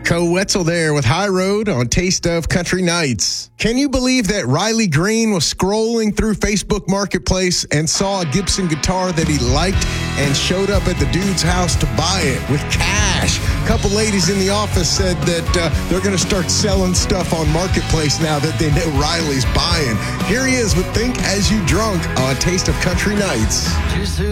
Co Wetzel there with High Road on Taste of Country Nights. Can you believe that Riley Green was scrolling through Facebook Marketplace and saw a Gibson guitar that he liked and showed up at the dude's house to buy it with cash? A couple ladies in the office said that they're going to start selling stuff on Marketplace now that they know Riley's buying. Here he is with Think As You Drunk on Taste of Country Nights.